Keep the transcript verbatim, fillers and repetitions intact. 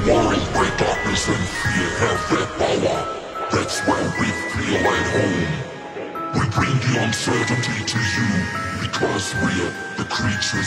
world where darkness and fear have their power. That's where we feel at home. We bring the uncertainty to you because we're the creatures